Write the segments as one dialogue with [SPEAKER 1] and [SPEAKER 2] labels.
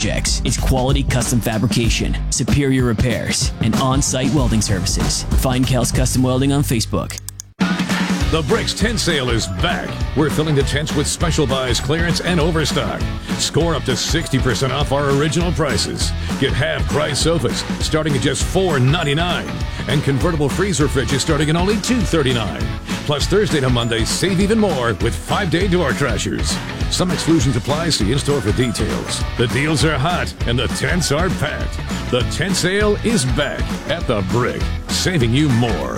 [SPEAKER 1] projects. It's quality custom fabrication, superior repairs, and on-site welding services. Find Kel's Custom Welding on Facebook.
[SPEAKER 2] The Bricks tent sale is back. We're filling the tents with special buys, clearance, and overstock. Score up to 60% off our original prices. Get half-price sofas starting at just $4.99, and convertible freezer fridges starting at only $2.39. Plus, Thursday to Monday, save even more with 5-day door crashers. Some exclusions apply. See in-store for details. The deals are hot, and the tents are packed. The tent sale is back at the Brick, saving you more.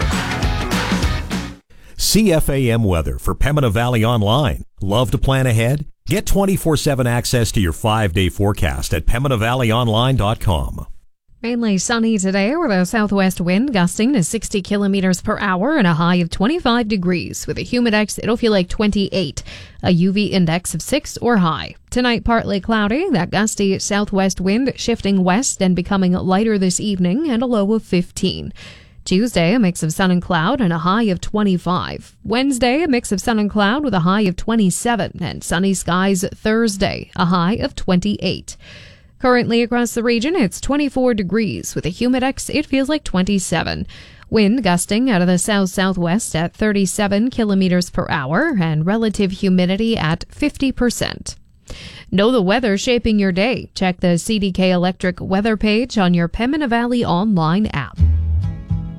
[SPEAKER 3] CFAM weather for Pembina Valley Online. Love to plan ahead? Get 24/7 access to your 5-day forecast at PembinaValleyOnline.com.
[SPEAKER 4] Mainly sunny today with a southwest wind gusting to 60 kilometers per hour and a high of 25 degrees. With a humidex, it'll feel like 28. A UV index of 6 or high. Tonight, partly cloudy, that gusty southwest wind shifting west and becoming lighter this evening, and a low of 15. Tuesday, a mix of sun and cloud and a high of 25. Wednesday, a mix of sun and cloud with a high of 27. And sunny skies Thursday, a high of 28. Currently across the region, it's 24 degrees. With a humidex, it feels like 27. Wind gusting out of the south-southwest at 37 kilometers per hour and relative humidity at 50%. Know the weather shaping your day. Check the CDK Electric weather page on your Pembina Valley Online app.